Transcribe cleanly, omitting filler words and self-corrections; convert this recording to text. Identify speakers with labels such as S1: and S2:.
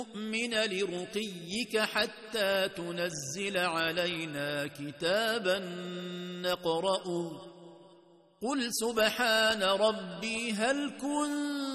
S1: نؤمن لرقيك حتى تنزل علينا كتابا نقرأه قل سبحان ربي هل كنت